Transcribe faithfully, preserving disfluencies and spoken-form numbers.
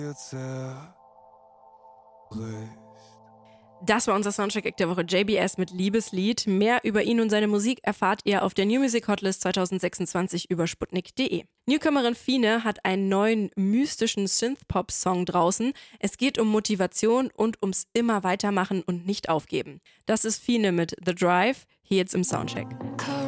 Das war unser Soundcheck der Woche, J B S mit Liebeslied. Mehr über ihn und seine Musik erfahrt ihr auf der New Music Hotlist zwanzig sechsundzwanzig über sputnik punkt de. Newcomerin Fine hat einen neuen mystischen Synth-Pop-Song draußen. Es geht um Motivation und ums immer weitermachen und nicht aufgeben. Das ist Fine mit The Drive, hier jetzt im Soundcheck.